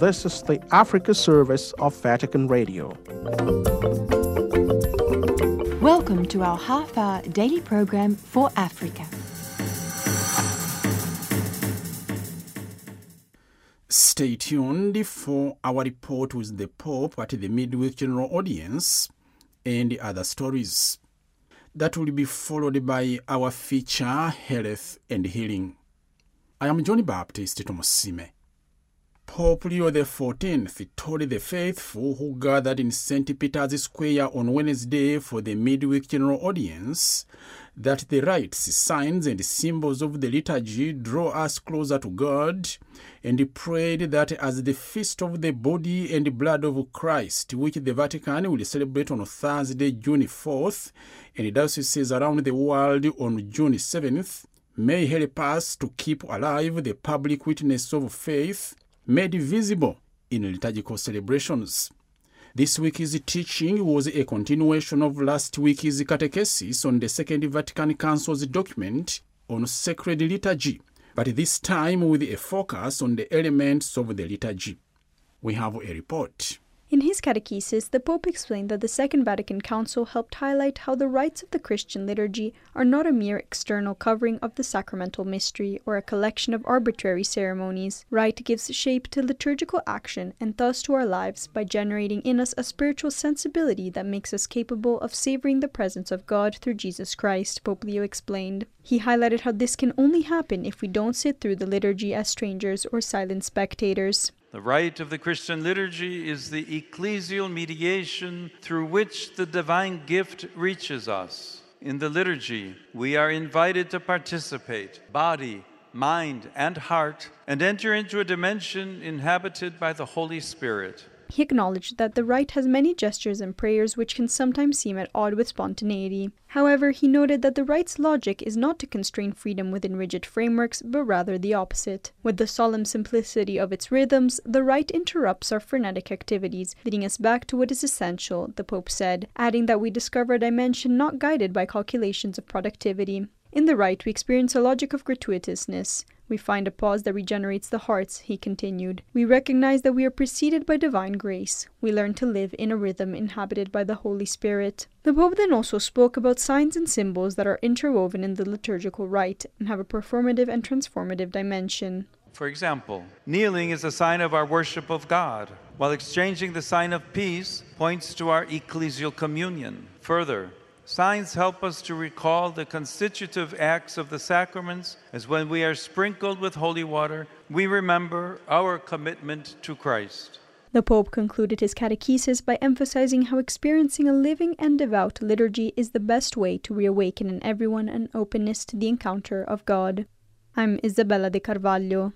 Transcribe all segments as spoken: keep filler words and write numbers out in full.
This is the Africa service of Vatican Radio. Welcome to our half-hour daily program for Africa. Stay tuned for our report with the Pope at the midweek general audience and other stories. That will be followed by our feature, Health and Healing. I am John Baptist Tomosime. Pope Leo the fourteenth told the faithful who gathered in Saint Peter's Square on Wednesday for the midweek general audience that the rites, signs, and symbols of the liturgy draw us closer to God, and he prayed that as the feast of the body and blood of Christ, which the Vatican will celebrate on Thursday, June fourth, and dioceses around the world on June seventh, may help us to keep alive the public witness of faith made visible in liturgical celebrations. This week's teaching was a continuation of last week's catechesis on the Second Vatican Council's document on sacred liturgy, but this time with a focus on the elements of the liturgy. We have a report. In his catechesis, the Pope explained that the Second Vatican Council helped highlight how the rites of the Christian liturgy are not a mere external covering of the sacramental mystery or a collection of arbitrary ceremonies. Rite gives shape to liturgical action and thus to our lives by generating in us a spiritual sensibility that makes us capable of savoring the presence of God through Jesus Christ, Pope Leo explained. He highlighted how this can only happen if we don't sit through the liturgy as strangers or silent spectators. The rite of the Christian liturgy is the ecclesial mediation through which the divine gift reaches us. In the liturgy, we are invited to participate, body, mind, and heart, and enter into a dimension inhabited by the Holy Spirit. He acknowledged that the rite has many gestures and prayers which can sometimes seem at odds with spontaneity. However, he noted that the rite's logic is not to constrain freedom within rigid frameworks, but rather the opposite. With the solemn simplicity of its rhythms, the rite interrupts our frenetic activities, leading us back to what is essential, the Pope said, adding that we discover a dimension not guided by calculations of productivity. In the rite, we experience a logic of gratuitousness. We find a pause that regenerates the hearts, he continued. We recognize that we are preceded by divine grace. We learn to live in a rhythm inhabited by the Holy Spirit. The Pope then also spoke about signs and symbols that are interwoven in the liturgical rite and have a performative and transformative dimension. For example, kneeling is a sign of our worship of God, while exchanging the sign of peace points to our ecclesial communion. Further, signs help us to recall the constitutive acts of the sacraments, as when we are sprinkled with holy water, we remember our commitment to Christ. The Pope concluded his catechesis by emphasizing how experiencing a living and devout liturgy is the best way to reawaken in everyone an openness to the encounter of God. I'm Isabella de Carvalho.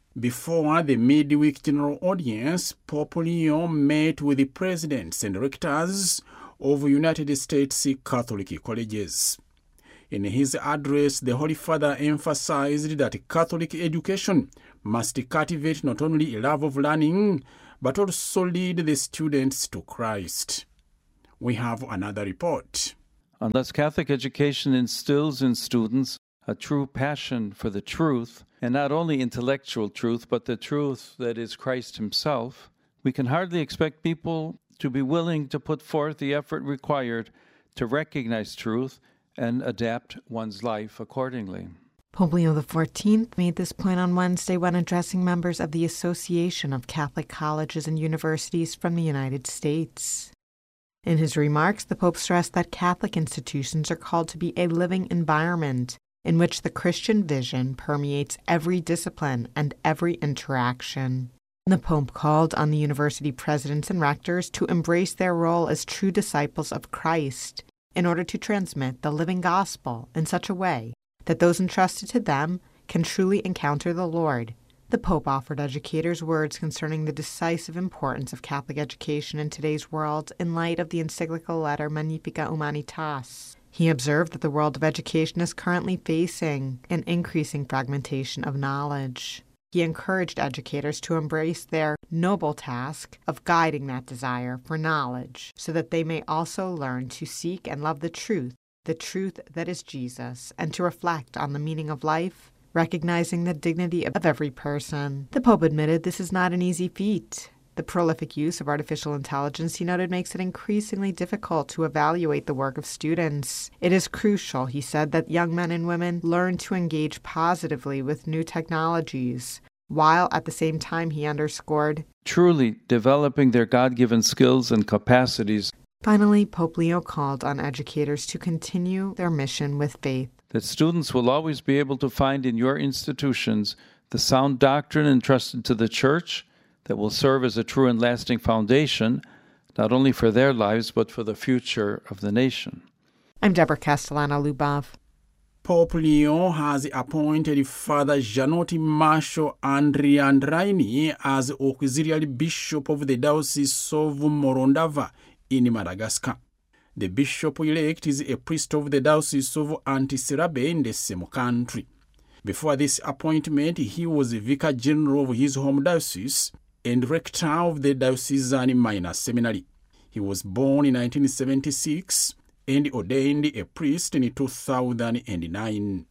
Before the midweek general audience, Pope Leo met with the presidents and rectors of United States Catholic colleges. In his address, the Holy Father emphasized that Catholic education must cultivate not only a love of learning, but also lead the students to Christ. We have another report. Unless Catholic education instills in students a true passion for the truth, and not only intellectual truth, but the truth that is Christ himself, we can hardly expect people to be willing to put forth the effort required to recognize truth and adapt one's life accordingly. Pope Leo the fourteenth made this point on Wednesday when addressing members of the Association of Catholic Colleges and Universities from the United States. In his remarks, the Pope stressed that Catholic institutions are called to be a living environment in which the Christian vision permeates every discipline and every interaction. The Pope called on the university presidents and rectors to embrace their role as true disciples of Christ in order to transmit the living gospel in such a way that those entrusted to them can truly encounter the Lord. The Pope offered educators words concerning the decisive importance of Catholic education in today's world in light of the encyclical letter Magnificat Humanitas. He observed that the world of education is currently facing an increasing fragmentation of knowledge. He encouraged educators to embrace their noble task of guiding that desire for knowledge so that they may also learn to seek and love the truth, the truth that is Jesus, and to reflect on the meaning of life, recognizing the dignity of every person. The Pope admitted this is not an easy feat. The prolific use of artificial intelligence, he noted, makes it increasingly difficult to evaluate the work of students. It is crucial, he said, that young men and women learn to engage positively with new technologies, while at the same time, he underscored, truly developing their God-given skills and capacities. Finally, Pope Leo called on educators to continue their mission with faith. That students will always be able to find in your institutions the sound doctrine entrusted to the Church that will serve as a true and lasting foundation, not only for their lives, but for the future of the nation. I'm Deborah Castellano-Lubov. Pope Leo has appointed Father Janotti Marshall Andriandraini as Auxiliary Bishop of the Diocese of Morondava in Madagascar. The bishop-elect is a priest of the Diocese of Antsirabe in the same country. Before this appointment, he was the Vicar General of his home diocese and rector of the Diocesan Minor Seminary. He was born in nineteen seventy-six and ordained a priest in two thousand nine.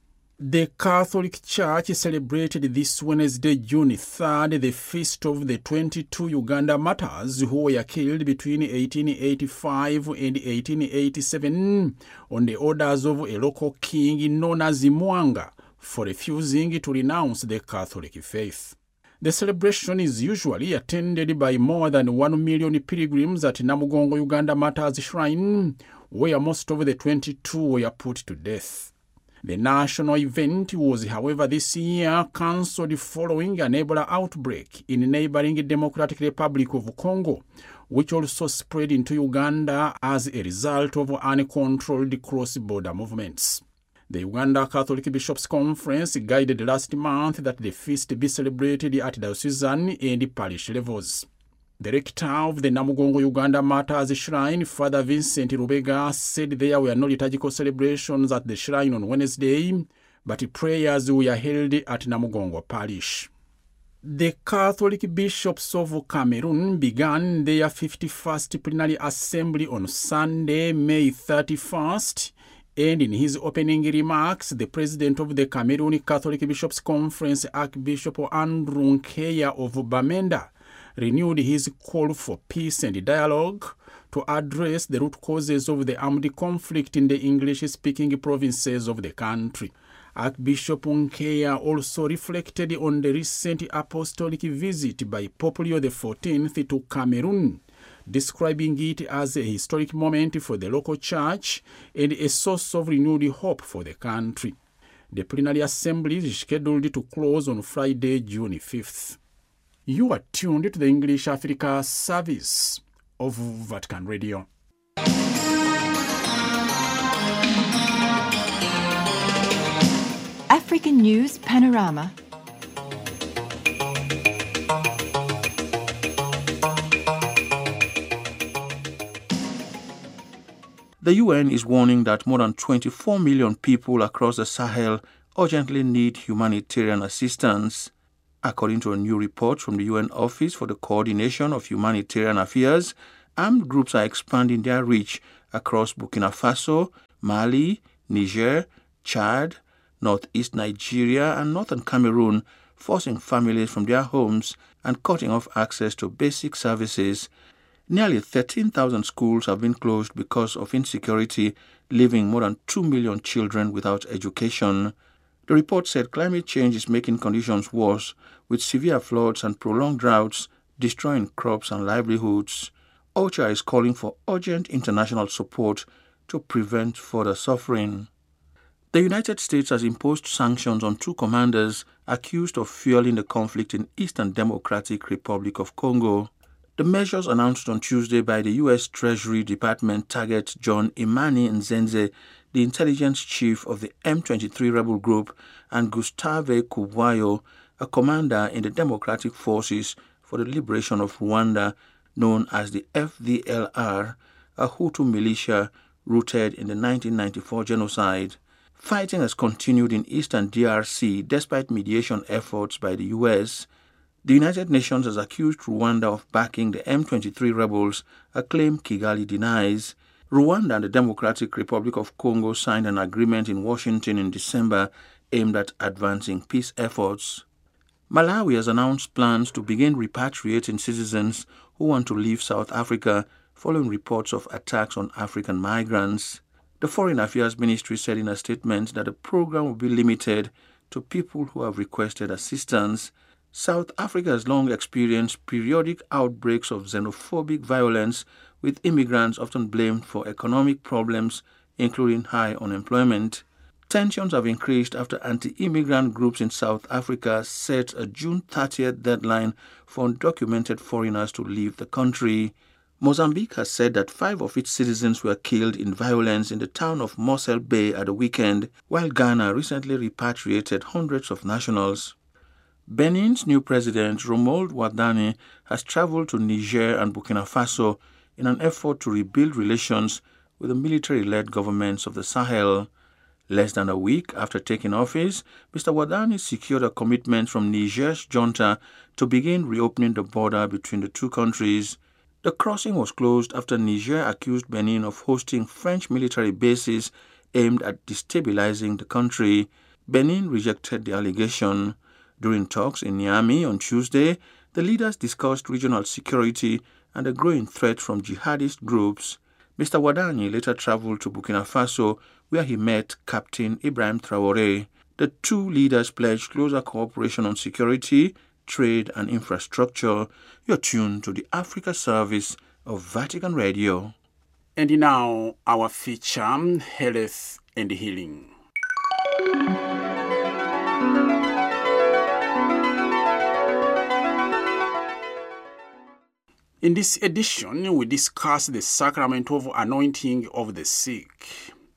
The Catholic Church celebrated this Wednesday, June third, the feast of the twenty-two Uganda martyrs who were killed between eighteen eighty-five and eighteen eighty-seven on the orders of a local king known as Mwanga for refusing to renounce the Catholic faith. The celebration is usually attended by more than one million pilgrims at Namugongo Uganda Martyrs Shrine, where most of the twenty-two were put to death. The national event was, however, this year cancelled following an Ebola outbreak in neighboring Democratic Republic of Congo, which also spread into Uganda as a result of uncontrolled cross-border movements. The Uganda Catholic Bishops' Conference guided last month that the feast be celebrated at diocesan and parish levels. The rector of the Namugongo Uganda Martyrs Shrine, Father Vincent Rubega, said there were no liturgical celebrations at the shrine on Wednesday, but prayers were held at Namugongo Parish. The Catholic Bishops of Cameroon began their fifty-first plenary assembly on Sunday, May thirty-first, and in his opening remarks, the president of the Cameroon Catholic Bishops' Conference, Archbishop Andrew Nkeya of Bamenda, renewed his call for peace and dialogue to address the root causes of the armed conflict in the English-speaking provinces of the country. Archbishop Nkeya also reflected on the recent apostolic visit by Pope Leo the fourteenth to Cameroon, describing it as a historic moment for the local church and a source of renewed hope for the country. The plenary assembly is scheduled to close on Friday, June fifth. You are tuned to the English Africa service of Vatican Radio. African News Panorama. The U N is warning that more than twenty-four million people across the Sahel urgently need humanitarian assistance. According to a new report from the U N Office for the Coordination of Humanitarian Affairs, armed groups are expanding their reach across Burkina Faso, Mali, Niger, Chad, northeast Nigeria, and northern Cameroon, forcing families from their homes and cutting off access to basic services. Nearly thirteen thousand schools have been closed because of insecurity, leaving more than two million children without education. The report said climate change is making conditions worse, with severe floods and prolonged droughts destroying crops and livelihoods. OCHA is calling for urgent international support to prevent further suffering. The United States has imposed sanctions on two commanders accused of fueling the conflict in Eastern Democratic Republic of Congo. The measures announced on Tuesday by the U S Treasury Department target John Imani Nzenze, the intelligence chief of the M twenty-three rebel group, and Gustave Kubwayo, a commander in the Democratic Forces for the Liberation of Rwanda, known as the F D L R, a Hutu militia rooted in the nineteen ninety-four genocide. Fighting has continued in eastern D R C despite mediation efforts by the U S. The United Nations has accused Rwanda of backing the M twenty-three rebels, a claim Kigali denies. Rwanda and the Democratic Republic of Congo signed an agreement in Washington in December aimed at advancing peace efforts. Malawi has announced plans to begin repatriating citizens who want to leave South Africa following reports of attacks on African migrants. The Foreign Affairs Ministry said in a statement that the program will be limited to people who have requested assistance. South Africa has long experienced periodic outbreaks of xenophobic violence, with immigrants often blamed for economic problems, including high unemployment. Tensions have increased after anti-immigrant groups in South Africa set a June thirtieth deadline for undocumented foreigners to leave the country. Mozambique has said that five of its citizens were killed in violence in the town of Mossel Bay at the weekend, while Ghana recently repatriated hundreds of nationals. Benin's new president, Romuald Wadani, has traveled to Niger and Burkina Faso in an effort to rebuild relations with the military-led governments of the Sahel. Less than a week after taking office, Mister Wadani secured a commitment from Niger's junta to begin reopening the border between the two countries. The crossing was closed after Niger accused Benin of hosting French military bases aimed at destabilizing the country. Benin rejected the allegation. During talks in Niamey on Tuesday, the leaders discussed regional security and a growing threat from jihadist groups. Mister Wadani later traveled to Burkina Faso, where he met Captain Ibrahim Traoré. The two leaders pledged closer cooperation on security, trade and infrastructure. You're tuned to the Africa Service of Vatican Radio. And now, our feature, Health and Healing. In this edition, we discuss the sacrament of anointing of the sick.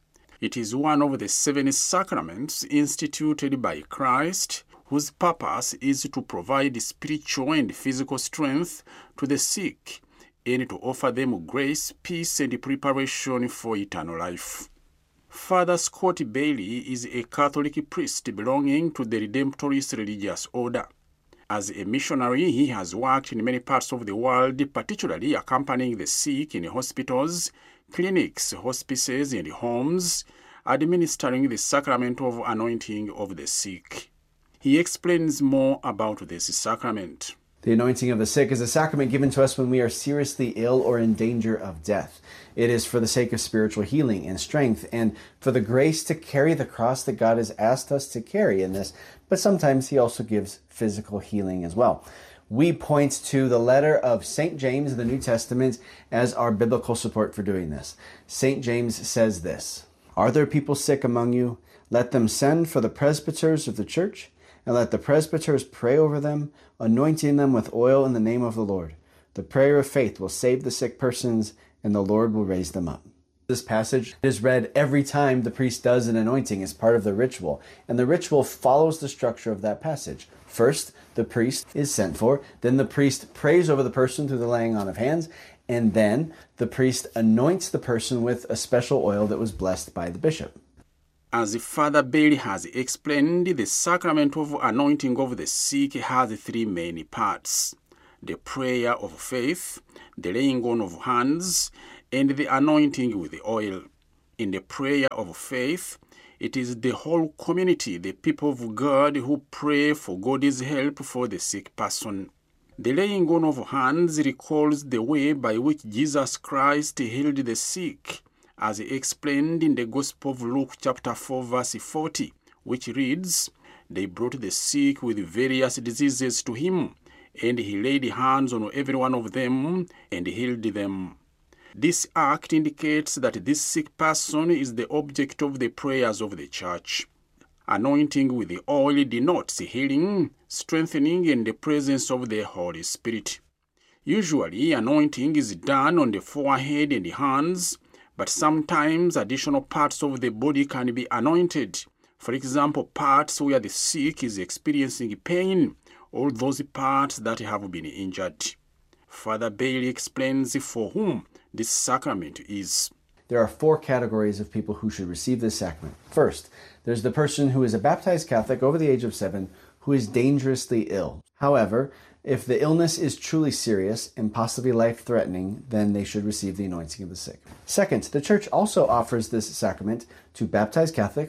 It is one of the seven sacraments instituted by Christ, whose purpose is to provide spiritual and physical strength to the sick and to offer them grace, peace, and preparation for eternal life. Father Scott Bailey is a Catholic priest belonging to the Redemptorist religious order. As a missionary, he has worked in many parts of the world, particularly accompanying the sick in hospitals, clinics, hospices, and homes, administering the sacrament of anointing of the sick. He explains more about this sacrament. The anointing of the sick is a sacrament given to us when we are seriously ill or in danger of death. It is for the sake of spiritual healing and strength and for the grace to carry the cross that God has asked us to carry in this, but sometimes he also gives physical healing as well. We point to the letter of Saint James in the New Testament as our biblical support for doing this. Saint James says this, "Are there people sick among you? Let them send for the presbyters of the church, and let the presbyters pray over them, anointing them with oil in the name of the Lord. The prayer of faith will save the sick persons, and the Lord will raise them up." This passage is read every time the priest does an anointing as part of the ritual, and the ritual follows the structure of that passage. First, the priest is sent for, then the priest prays over the person through the laying on of hands, and then the priest anoints the person with a special oil that was blessed by the bishop. As Father Bailey has explained, the sacrament of anointing of the sick has three main parts: the prayer of faith, the laying on of hands, and the anointing with the oil. In the prayer of faith, it is the whole community, the people of God, who pray for God's help for the sick person. The laying on of hands recalls the way by which Jesus Christ healed the sick, as explained in the Gospel of Luke chapter four verse forty, which reads, "They brought the sick with various diseases to him, and he laid hands on every one of them and healed them." This act indicates that this sick person is the object of the prayers of the church. Anointing with the oil denotes healing, strengthening, and the presence of the Holy Spirit. Usually, anointing is done on the forehead and the hands, but sometimes additional parts of the body can be anointed. For example, parts where the sick is experiencing pain, or those parts that have been injured. Father Bailey explains for whom this sacrament is. There are four categories of people who should receive this sacrament. First, there's the person who is a baptized Catholic over the age of seven who is dangerously ill. However, if the illness is truly serious and possibly life-threatening, then they should receive the anointing of the sick. Second, the Church also offers this sacrament to baptized Catholics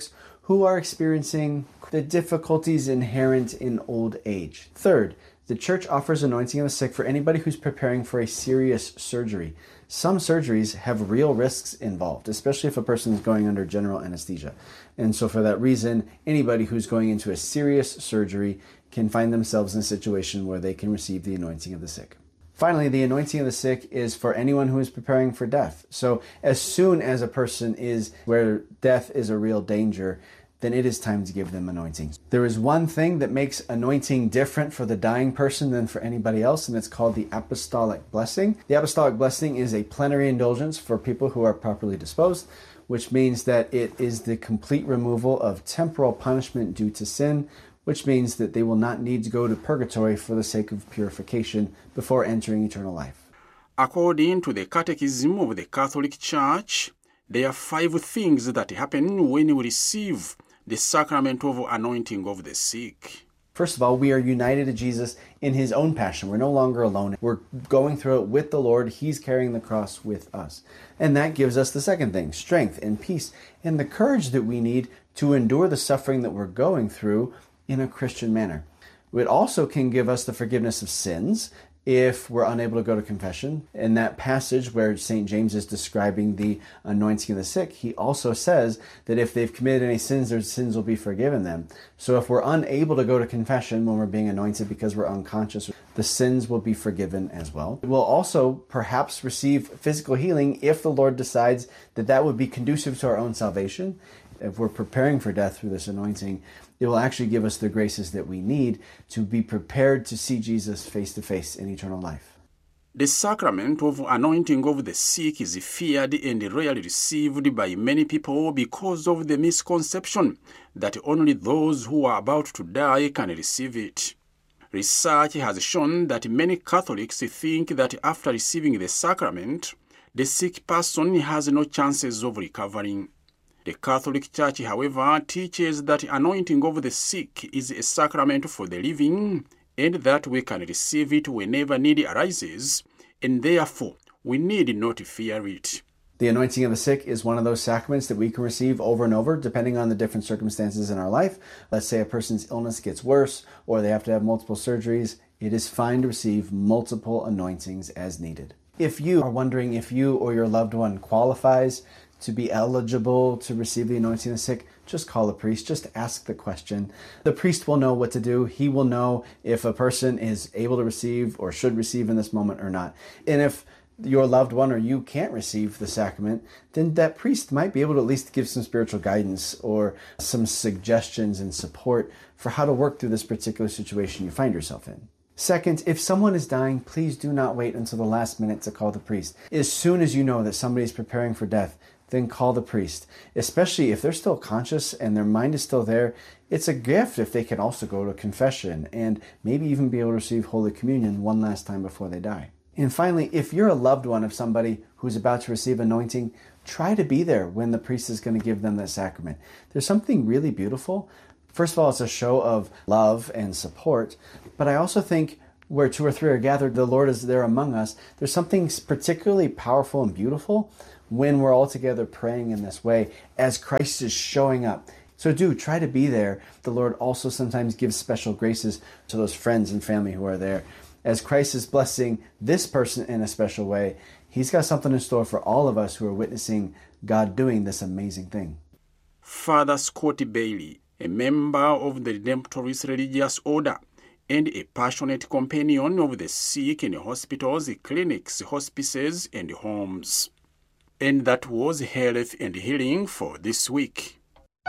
who are experiencing the difficulties inherent in old age. Third, the church offers anointing of the sick for anybody who's preparing for a serious surgery. Some surgeries have real risks involved, especially if a person is going under general anesthesia. And so for that reason, anybody who's going into a serious surgery can find themselves in a situation where they can receive the anointing of the sick. Finally, the anointing of the sick is for anyone who is preparing for death. So as soon as a person is where death is a real danger, then it is time to give them anointing. There is one thing that makes anointing different for the dying person than for anybody else, and it's called the apostolic blessing. The apostolic blessing is a plenary indulgence for people who are properly disposed, which means that it is the complete removal of temporal punishment due to sin, which means that they will not need to go to purgatory for the sake of purification before entering eternal life. According to the Catechism of the Catholic Church, there are five things that happen when we receive the sacrament of anointing of the sick. First of all, we are united to Jesus in his own passion. We're no longer alone. We're going through it with the Lord. He's carrying the cross with us. And that gives us the second thing, strength and peace and the courage that we need to endure the suffering that we're going through in a Christian manner. It also can give us the forgiveness of sins if we're unable to go to confession. In that passage where Saint James is describing the anointing of the sick, he also says that if they've committed any sins, their sins will be forgiven them. So if we're unable to go to confession when we're being anointed because we're unconscious, the sins will be forgiven as well. We'll also perhaps receive physical healing if the Lord decides that that would be conducive to our own salvation. If we're preparing for death through this anointing, it will actually give us the graces that we need to be prepared to see Jesus face to face in eternal life. The sacrament of anointing of the sick is feared and rarely received by many people because of the misconception that only those who are about to die can receive it. Research has shown that many Catholics think that after receiving the sacrament, the sick person has no chances of recovering. The Catholic Church, however, teaches that anointing of the sick is a sacrament for the living and that we can receive it whenever need arises, and therefore we need not fear it. The anointing of the sick is one of those sacraments that we can receive over and over depending on the different circumstances in our life. Let's say a person's illness gets worse or they have to have multiple surgeries. It is fine to receive multiple anointings as needed. If you are wondering if you or your loved one qualifies to be eligible to receive the anointing of the sick, just call a priest. Just ask the question. The priest will know what to do. He will know if a person is able to receive or should receive in this moment or not. And if your loved one or you can't receive the sacrament, then that priest might be able to at least give some spiritual guidance or some suggestions and support for how to work through this particular situation you find yourself in. Second, if someone is dying, please do not wait until the last minute to call the priest. As soon as you know that somebody is preparing for death, then call the priest, especially if they're still conscious and their mind is still there. It's a gift if they can also go to confession and maybe even be able to receive Holy Communion one last time before they die. And finally, if you're a loved one of somebody who's about to receive anointing, try to be there when the priest is going to give them that sacrament. There's something really beautiful. First of all, it's a show of love and support, but I also think where two or three are gathered, the Lord is there among us. There's something particularly powerful and beautiful when we're all together praying in this way as Christ is showing up. So do try to be there. The Lord also sometimes gives special graces to those friends and family who are there. As Christ is blessing this person in a special way, he's got something in store for all of us who are witnessing God doing this amazing thing. Father Scott Bailey, a member of the Redemptorist Religious Order and a passionate companion of the sick in hospitals, clinics, hospices, and homes. And that was Health and Healing for this week.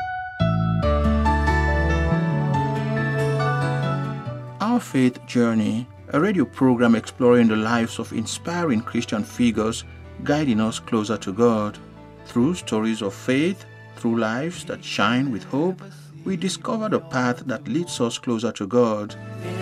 Our Faith Journey, a radio program exploring the lives of inspiring Christian figures, guiding us closer to God. Through stories of faith, through lives that shine with hope, we discover the path that leads us closer to God.